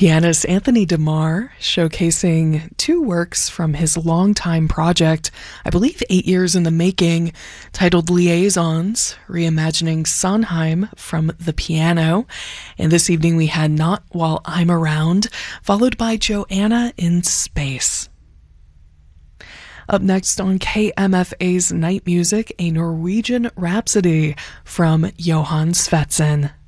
Pianist Anthony DeMar showcasing two works from his longtime project, I believe 8 years in the making, titled Liaisons, reimagining Sondheim from the piano. And this evening we had Not While I'm Around, followed by Joanna in Space. Up next on KMFA's Night Music, a Norwegian Rhapsody from Johan Svendsen.